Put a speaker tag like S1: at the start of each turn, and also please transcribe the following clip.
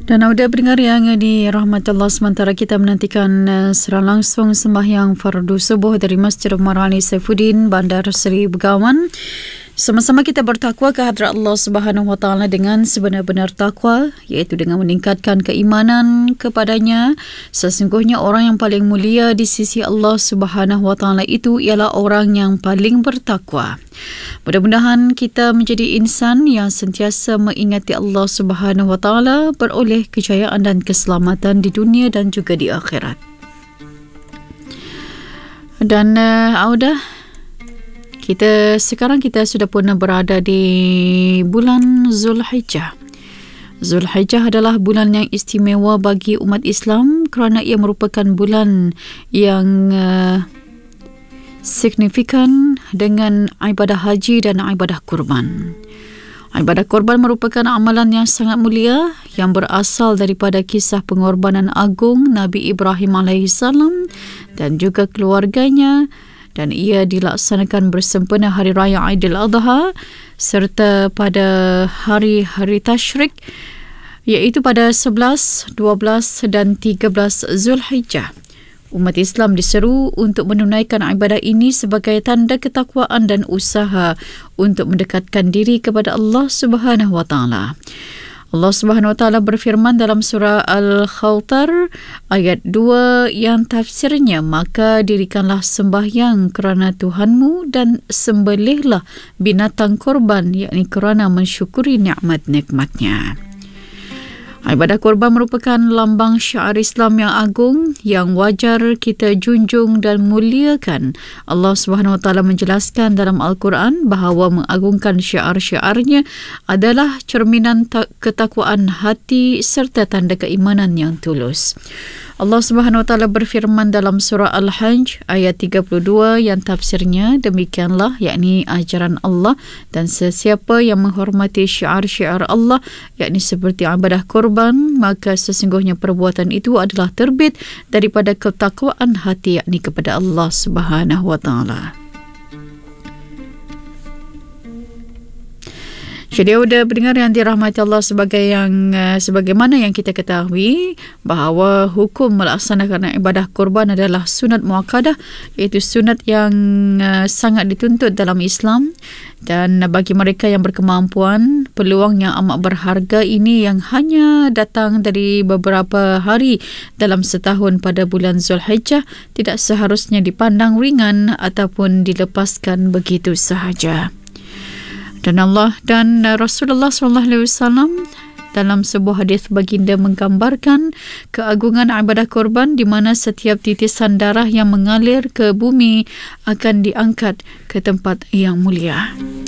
S1: Dan audio pendengar yang dirahmati Allah, sementara kita menantikan secara langsung sembahyang fardu subuh dari Masjid Umar Ali Saifuddin, Bandar Seri Begawan. Sama-sama kita bertakwa ke hadrat Allah Subhanahu Wa Taala dengan sebenar-benar takwa, iaitu dengan meningkatkan keimanan kepadanya. Sesungguhnya orang yang paling mulia di sisi Allah Subhanahu Wa Taala itu ialah orang yang paling bertakwa. Mudah-mudahan kita menjadi insan yang sentiasa mengingati Allah Subhanahu Wa Taala, beroleh kejayaan dan keselamatan di dunia dan juga di akhirat. Dan sekarang kita sudah pun berada di bulan Zulhijjah. Zulhijjah adalah bulan yang istimewa bagi umat Islam kerana ia merupakan bulan yang signifikan dengan ibadah haji dan ibadah kurban. Ibadah kurban merupakan amalan yang sangat mulia yang berasal daripada kisah pengorbanan agung Nabi Ibrahim AS dan juga keluarganya, dan ia dilaksanakan bersempena Hari Raya Aidil Adha serta pada hari-hari tasyrik, iaitu pada 11, 12 dan 13 Zulhijjah. Umat Islam diseru untuk menunaikan ibadah ini sebagai tanda ketakwaan dan usaha untuk mendekatkan diri kepada Allah Subhanahu Wa Taala. Allah Subhanahu Wa Taala berfirman dalam surah Al-Khawthar ayat 2 yang tafsirnya, maka dirikanlah sembahyang kerana Tuhanmu dan sembelihlah binatang korban, yakni kerana mensyukuri nikmat-nikmatnya. Ibadah kurban merupakan lambang syiar Islam yang agung yang wajar kita junjung dan muliakan. Allah Subhanahu Wa Taala menjelaskan dalam Al-Quran bahawa mengagungkan syiar-syiarnya adalah cerminan ketakwaan hati serta tanda keimanan yang tulus. Allah Subhanahu Wa Taala berfirman dalam surah Al-Hajj ayat 32 yang tafsirnya, demikianlah, yakni ajaran Allah, dan sesiapa yang menghormati syiar-syiar Allah, yakni seperti ibadah kurban, maka sesungguhnya perbuatan itu adalah terbit daripada ketakwaan hati, yakni kepada Allah Subhanahu Wa Taala. Jadi sudah pendengar yang dirahmati Allah, sebagaimana yang kita ketahui bahawa hukum melaksanakan ibadah kurban adalah sunat muakkadah, iaitu sunat yang sangat dituntut dalam Islam, dan bagi mereka yang berkemampuan, peluang yang amat berharga ini yang hanya datang dari beberapa hari dalam setahun pada bulan Zulhijjah tidak seharusnya dipandang ringan ataupun dilepaskan begitu sahaja. Dan Allah dan Rasulullah SAW dalam sebuah hadis baginda menggambarkan keagungan ibadah korban, di mana setiap titisan darah yang mengalir ke bumi akan diangkat ke tempat yang mulia.